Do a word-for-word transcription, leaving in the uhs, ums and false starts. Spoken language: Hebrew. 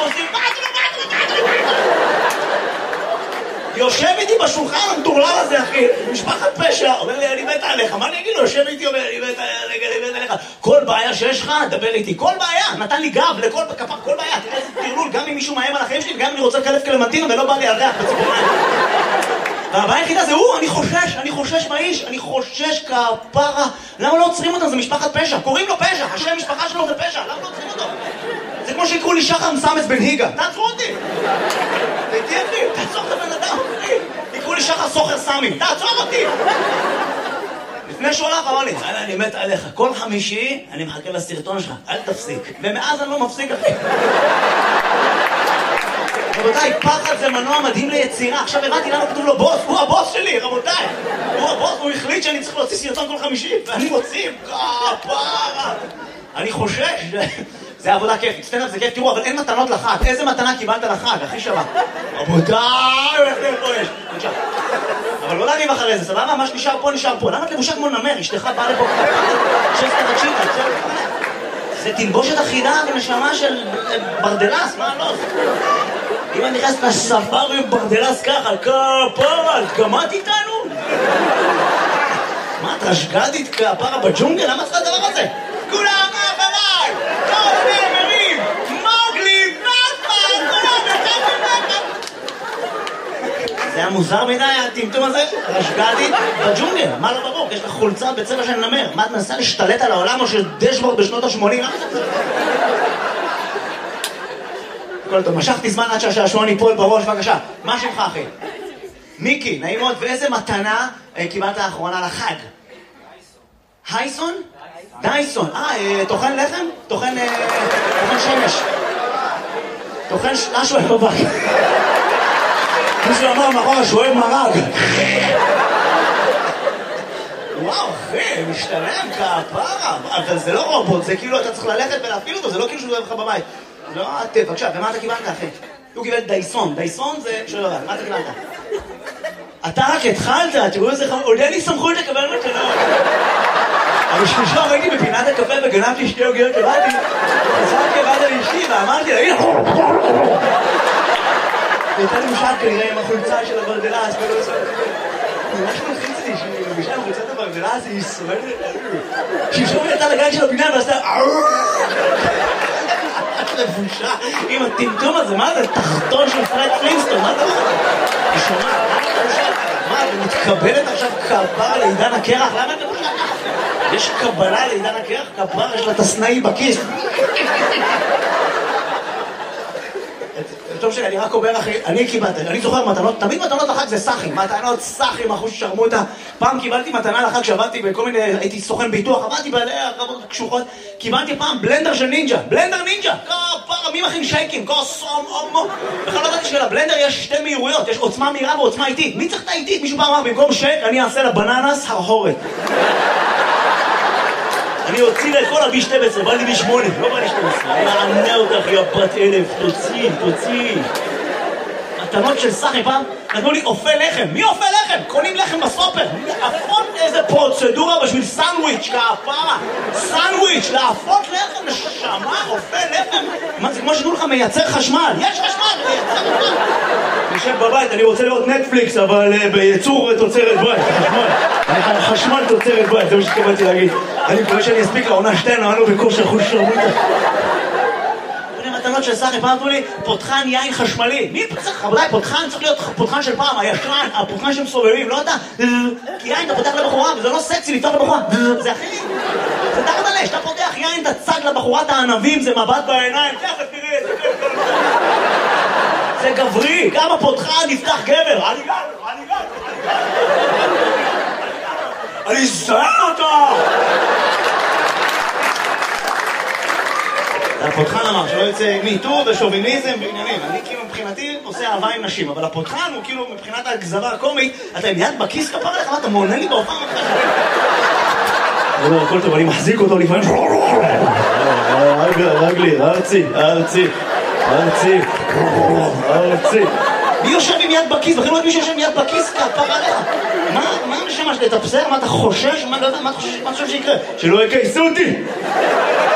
עושים? מה אתם, מה אתם, מה אתם, מה אתם? יושב איתי בשולחן המטורלל הזה, אחי, משפחת פשע, אומר לי, אני מת עליך, מה אני אגיד לו? יושב איתי, אומר, אני מת עליך, כל בעיה שיש לך, דבר איתי, כל בעיה, נתן לי גב לכל כפר, כל בעיה, תראה איזה תרלול, גם אם מישהו מאיים על החיים שלי, וגם אם אני רוצה לקלף קלמנטינה ולא בא לי על ריח בציפורניים. והבעיה היחידה זה הוא, אני חושש, אני חושש מהאיש, אני חושש כפרה. למה לא עוצרים אותם? זה משפחת פשע, קוראים לו פשע, השם המשפחה שלו זה פשע, למה לא עוצרים אותו? זה כמו שיקראו לי שחר מסמס בן היגה, תעצרו אותי! תהיה אחי, תעצור את הבן אדם, יקראו לי שחר סוחר סמי, תעצור אותי! לפני שהוא הלך אמר לי, יאללה, אני מת עליך, כל חמישי אני מחכה לסרטון שלך, אל תפסיק. ומאז אני לא מפסיק, אחי. רבותיי, פחד זה מנוע מדהים ליצירה. עכשיו הבנתי למה כתוב לו בוס, הוא הבוס שלי, רבותיי. הוא הבוס, הוא החליט שאני צריך להוציא סרטון כל חמישי, ואני מוציא, כפרה. אני חושש, זה עבודה כיפית, סטנדאפ זה כיף, תראו, אבל אין מתנות לחג. איזה מתנה קיבלת לחג, הכי שווה? רבותיי, איך זה פה יש? בבקשה. אבל לא להריב אחרי זה, סבבה? מה שנשאר פה נשאר פה. למה את לבושה כמו נמר? אשתך באה לפה שסת תקשיבה, זה תלבושת אחידה ונשמה של ברדלס, מה לא? אם אני נכנס לספארי ברדלס ככה, כפרה, גמרת איתנו? מה, את רשגדית כפרה בג'ונגל? למה צריכה הדבר הזה? כולם אחריי! כל נאמרים! מוגלי! נאפה! כולם נאפה! זה היה מוזר מדי, הטמטום הזה? רשגדית בג'ונגל, מה לא ברור? יש לך חולצה בצבע של נמר. מה, את מנסה להשתלט על העולם או של דשבורד בשנות ה-שמונים? למה זה? כל טוב, משכתי זמן עד שהשעשועון ייפול בראש, בבקשה. מה שמך, אחי? מיקי, נעים מאוד, ואיזה מתנה קיבלת לאחרונה לחג? הייסון? דייסון. אה, טוחן לחם? טוחן שמש. טוחן משהו בבק. מישהו אמר מאחורה שואב מרג. וואו, אחי, משתלם כפרה. אבל זה לא רובוט, זה כאילו אתה צריך ללכת ולהפעיל אותו, זה לא כאילו שהוא יושב לך בבית. לא, את, בבקשה, ומה אתה קיבלת, אחי? הוא קיבל דייסון. דייסון זה שלא רע, מה אתה קיבלת? אתה רק התחלת, תראו איזה חמור, עוד אין לי סמכות לקבל מתנות. אבל שלושה ראיתי בפינת הקפה וגנבתי שתי עוגיות שבאתי, חזרתי לבד על אשתי ואמרתי לה, הנה! הייתה לי משל כנראה עם החולצה של הברדלס, ולא עושה... ממש מלחיץ לי שהיא מרגישה עם חולצת הברדלס, היא שורדת... שמשום יצאה לגן של הפינה ועשתה... לבושה עם הטמטום הזה, מה זה? תחתון של פרד פלינסטון, מה זה? היא שומעת, מה, היא מתקבלת עכשיו כפרה לעידן הקרח? למה את לבושה ככה? יש קבלה לעידן הקרח? כפרה, יש לה את הסנאי בכיס. טוב שלי, אני רק אומר אחי, אני קיבלתי, אני זוכר מתנות, תמיד מתנות לחג זה סחים, מתנות סחים, אחוז ששרמוטה. פעם קיבלתי מתנה לחג שעבדתי בכל מיני, הייתי סוכן ביטוח, עבדתי בעלי הרבות קשוחות, קיבלתי פעם בלנדר של נינג'ה, בלנדר נינג'ה, כפרה, מי מכין שייקים, כוסום, אומו. בכלל לא ידעתי שלבלנדר יש שתי מהירויות, יש עוצמה מהירה ועוצמה איטית. מי צריך את האיטית? מישהו פעם אמר, במקום שייק, אני אעשה לבננס הרהורת. אני אוציא לה את כל הבי שתים עשרה, בא לי בי שמונה, לא בא לי שתים עשרה. אני מענה אותך, יא בת אלף, תוציא, תוציא. מתנות של סחי פעם, נתנו לי אופה לחם. מי אופה לחם? קונים לחם בסופר. להפות איזה פרוצדורה בשביל סנדוויץ', כפרה. סנדוויץ', להפות לחם, נשמה, אופה לחם. מה זה כמו שתנו לך מייצר חשמל? יש חשמל, מייצר חשמל. נשב בבית, אני רוצה לראות נטפליקס, אבל בייצור תוצרת בית, חשמל. חשמל תוצרת בית, זה מה שתקבלתי להגיד. אני מקווה שאני אספיק לעונה שתיים, נענו בכושר חוש שרמוטה. מתנות של סחי, פעם אמרו לי, פותחן יין חשמלי. מי צריך? רבותיי, פותחן צריך להיות פותחן של פעם, הישן, הפותחן שמסובבים, לא אתה. כי יין אתה פותח לבחורה, וזה לא סקסי לפתוח לבחורה. זה אחי, זה תחת עלי, שאתה פותח יין, אתה צג לבחורת הענבים, זה מבט בעיניים, תכף תראה, זה כיף כל הזמן. זה גברי, גם הפותחן נפתח גבר. אני גבר, אני גבר, אני זהר אותו! הפותחן אמר שלא יוצא מיטור ושוביניזם ועניינים. אני כאילו מבחינתי עושה אהבה עם נשים, אבל הפותחן הוא כאילו מבחינת הגזרה הקומית, אתה עם יד בכיס כפר עליך, מה אתה מעונן לי בהופעה מתחשב? לא, הכל טוב, אני מחזיק אותו לפעמים. רגלי, ארצי, ארצי, ארצי, ארצי. מי יושב עם יד בכיס? בכלל לא את מי שיושב עם יד בכיס כפר עליך. מה המשמע שתתפסר? מה אתה חושש? מה אתה חושב שיקרה? שלא יקייסו אותי!